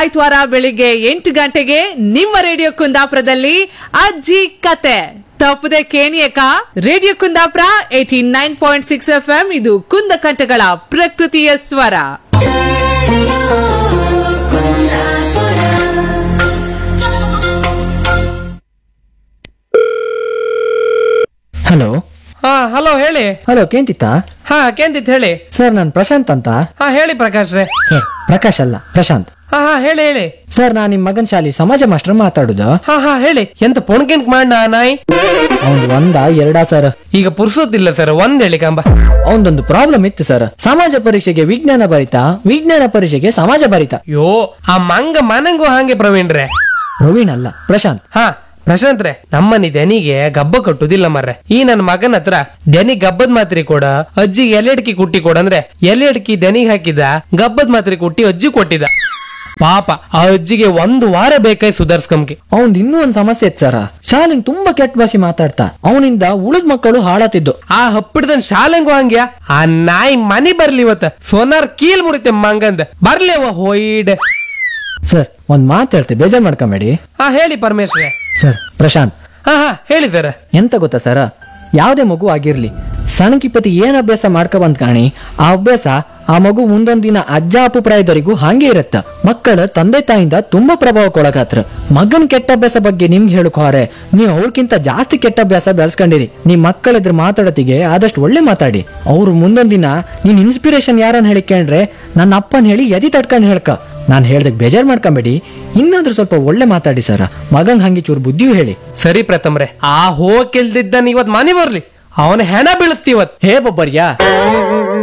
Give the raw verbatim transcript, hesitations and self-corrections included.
ಆಯ್ತವಾರ ಬೆಳಿಗ್ಗೆ ಎಂಟು ಗಂಟೆಗೆ ನಿಮ್ಮ ರೇಡಿಯೋ ಕುಂದಾಪುರದಲ್ಲಿ ಅಜ್ಜಿ ಕತೆ ತಪ್ಪದೆ ಕೇಣಿಯಕ. Radio Kundapura eighty nine point six F M ಇದು ಕುಂದಕಂಠಗಳ ಪ್ರಕೃತಿಯ ಸ್ವರ. ಹಲೋ. ಹಾ ಹಲೋ ಹೇಳಿ. ಹಲೋ ಕೇಂತಿತ್ತ? ಹಾ ಕೇಂತಿತ್ ಹೇಳಿ. ಸರ್ ನಾನು ಪ್ರಶಾಂತ್ ಅಂತ. ಹಾ ಹೇಳಿ ಪ್ರಕಾಶ್ ರೇ. ಸರ್ ಪ್ರಕಾಶ್ ಅಲ್ಲ ಪ್ರಶಾಂತ್. ಹಾ ಹಾ ಹೇಳಿ ಹೇಳಿ. ಸರ್ ನಾನ್ ನಿಮ್ ಮಗನ್ ಶಾಲಿ ಸಮಾಜ ಮಾಸ್ಟರ್ ಮಾತಾಡುದು. ಹಾ ಹಾ ಹೇಳಿ. ಎಂತ ಪೊಣ್ಕೆಂಟ್ ಮಾಡ ನಾಯಿ ಅವ್ನ್ ಒಂದ ಎರಡಾ ಸರ್? ಈಗ ಪುರ್ಸೋತಿಲ್ಲ ಸರ್, ಒಂದ್ ಹೇಳಿ ಕಂಬ. ಅವನದೊಂದು ಪ್ರಾಬ್ಲಮ್ ಇತ್ತು ಸರ್. ಸಮಾಜ ಪರೀಕ್ಷೆಗೆ ವಿಜ್ಞಾನ ಬರಿತ, ವಿಜ್ಞಾನ ಪರೀಕ್ಷೆಗೆ ಸಮಾಜ ಬರಿತ. ಯೋ ಆ ಮಂಗ ಮನಂಗೂ ಹಾಗೆ ಪ್ರವೀಣ್ ರೇ. ಪ್ರವೀಣ್ ಅಲ್ಲ ಪ್ರಶಾಂತ್. ಹಾ ಪ್ರಶಾಂತ್ ರೇ, ನಮ್ಮನಿ ದನಿಗೆ ಗಬ್ಬ ಕಟ್ಟುದಿಲ್ಲ ಮರ್ರೆ. ಈ ನನ್ನ ಮಗನ ಹತ್ರ ದನಿ ಗಬ್ಬದ್ ಮಾತ್ರೆ ಕೊಡ, ಅಜ್ಜಿ ಎಲೆಡ್ಕಿ ಕುಟ್ಟಿ ಕೊಡ ಅಂದ್ರೆ ಎಲೆಡ್ಕಿ ದನಿಗೆ ಹಾಕಿದ ಗಬ್ಬದ್ ಮಾತ್ರೆ ಕುಟ್ಟಿ ಅಜ್ಜಿ ಕೊಟ್ಟಿದ. ಪಾಪ ಆ ಅಜ್ಜಿಗೆ ಒಂದು ವಾರ ಬೇಕಾಯ್ ಸುಧಾರ್ಸ್ಕಂಗೆ. ಅವನ್ ಇನ್ನೂ ಒಂದ್ ಸಮಸ್ಯೆ ಇತ್ತು ಸರ್. ಶಾಲೆಂಗ್ ತುಂಬಾ ಕೆಟ್ಟ ಭಾಷೆ ಮಾತಾಡ್ತಾ ಅವನಿಂದ ಉಳಿದ ಮಕ್ಕಳು ಹಾಳಾತಿದ್ದು. ಆ ಹಪ್ಪಿಡ್ದನ್ ಶಾಲೆಂಗು ಹಂಗ್ಯ. ಆ ನಾಯಿ ಮನಿ ಬರ್ಲಿ ಇವತ್ತ ಸೋನಾರ್ ಕೀಲ್ ಮುರಿತೆ ಮಂಗಂದ ಬರ್ಲೇವ ಹೋಯ್ಡ್. ಸರ್ ಒಂದ್ ಮಾತು ಹೇಳ್ತೆ, ಬೇಜಾರ್ ಮಾಡ್ಕೊಂಬೇಡಿ. ಹಾ ಹೇಳಿ ಪರಮೇಶ್ವರ. ಸರ್ ಪ್ರಶಾಂತ್. ಹಾ ಹಾ ಹೇಳಿ ಸರ್. ಎಂತ ಗೊತ್ತಾ ಸರ, ಯಾವ್ದೇ ಮಗು ಆಗಿರ್ಲಿ ಸಣ್ಣಕಿಪತಿ ಏನ್ ಅಭ್ಯಾಸ ಮಾಡ್ಕೊ ಬಂದ್ ಕಾಣಿ, ಆ ಅಭ್ಯಾಸ ಆ ಮಗು ಮುಂದೊಂದ್ ದಿನ ಅಜ್ಜ ಅಪ್ಪು ಪ್ರಾಯದವರೆಗೂ ಹಾಗೆ ಇರತ್ತ. ಮಕ್ಕಳ ತಂದೆ ತಾಯಿಂದ ತುಂಬಾ ಪ್ರಭಾವಕ್ಕೊಳಗಾತ್ರ. ಮಗನ್ ಕೆಟ್ಟ ಅಭ್ಯಾಸ ಬಗ್ಗೆ ನಿಮ್ಗೆ ಹೇಳಕ್ ಹೋರೆ ನೀವು ಅವ್ರಕ್ಕಿಂತ ಜಾಸ್ತಿ ಕೆಟ್ಟ ಅಭ್ಯಾಸ ಬೆಳೆಸ್ಕೊಂಡಿರಿ. ನಿಮ್ ಮಕ್ಕಳ ಇದ್ರ ಮಾತಾಡೋತಿಗೆ ಆದಷ್ಟು ಒಳ್ಳೆ ಮಾತಾಡಿ. ಅವ್ರು ಮುಂದೊಂದ್ ದಿನ ನೀನ್ ಇನ್ಸ್ಪಿರೇಷನ್ ಯಾರನ್ನ ಹೇಳಿಕೊಂಡ್ರೆ ನನ್ನ ಅಪ್ಪನ್ ಹೇಳಿ ಎದಿ ತಡ್ಕೊಂಡ್ ಹೇಳ್ಕ. ನಾನ್ ಹೇಳ್ದಕ್ ಬೇಜಾರ್ ಮಾಡ್ಕೊಂಬೇಡಿ, ಇನ್ನಾದ್ರೂ ಸ್ವಲ್ಪ ಒಳ್ಳೆ ಮಾತಾಡಿ ಸರ. ಮಗಂಗ್ ಹಂಗೆ ಚೂರು ಬುದ್ಧಿಯೂ ಹೇಳಿ. ಸರಿ ಪ್ರಥಮ್ರೆ, ಆ ಹೋಗಿಲ್ದಿದ್ದನ್ ಇವತ್ ಮನೆ ಬರ್ಲಿ, ಅವನ ಹೆಣ ಬೀಳಿಸ್ತೀವತ್. ಹೇ ಬೊಬ್ಬರ್ಯಾ.